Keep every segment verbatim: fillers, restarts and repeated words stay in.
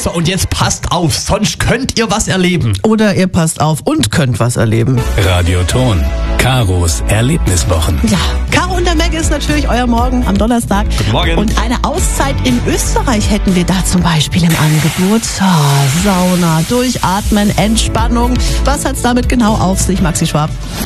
So, und jetzt passt auf, sonst könnt ihr was erleben. Oder ihr passt auf und könnt was erleben. Radioton. Karos Erlebniswochen. Ja, Caro und der Meg ist natürlich euer Morgen am Donnerstag. Guten Morgen. Und eine Auszeit in Österreich hätten wir da zum Beispiel im Angebot. Oh, Sauna, Durchatmen, Entspannung. Was hat's damit genau auf sich, Maxi Schwab?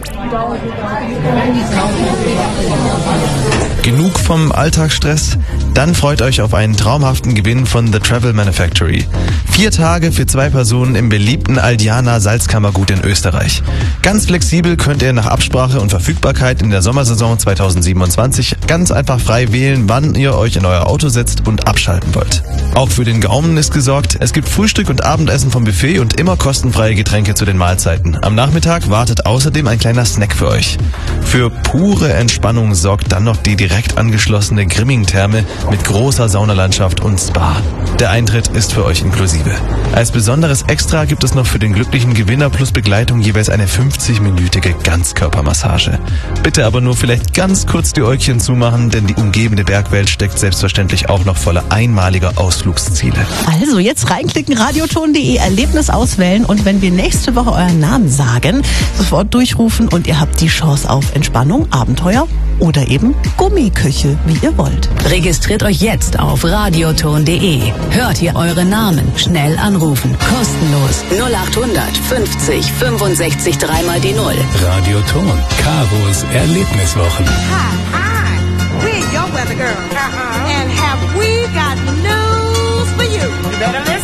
Genug vom Alltagsstress? Dann freut euch auf einen traumhaften Gewinn von The Travel Manufactory. Vier Tage für zwei Personen im beliebten Aldiana Salzkammergut in Österreich. Ganz flexibel könnt ihr nach Absprache und Verfügbarkeit in der Sommersaison zweitausendsiebenundzwanzig ganz einfach frei wählen, wann ihr euch in euer Auto setzt und abschalten wollt. Auch für den Gaumen ist gesorgt. Es gibt Frühstück und Abendessen vom Buffet und immer kostenfreie Getränke zu den Mahlzeiten. Am Nachmittag wartet außerdem ein kleiner Snack für euch. Für pure Entspannung sorgt dann noch die direkt angeschlossene Grimming-Therme mit großer Saunalandschaft und Spa. Der Eintritt ist für euch inklusive. Als besonderes Extra gibt es noch für den glücklichen Gewinner plus Begleitung jeweils eine fünfzig-minütige Ganzkörpermassage. Bitte aber nur vielleicht ganz kurz die Äugchen zumachen, denn die umgebende Bergwelt steckt selbstverständlich auch noch voller einmaliger Ausflugsziele. Also jetzt reinklicken, radioton punkt de, Erlebnis auswählen und wenn wir nächste Woche euren Namen sagen, sofort durchrufen und ihr habt die Chance auf Entspannung, Abenteuer oder eben Gummiküche, wie ihr wollt. Registriert euch jetzt auf radioton punkt de. Hört ihr eure Namen. Schnell anrufen. Kostenlos. null achthundert fünfzig fünfundsechzig dreimal die Null. Radioton. Karos Erlebniswochen. Hi, hi. We're your weather girl. Uh-huh. And have we got news for you? You better listen.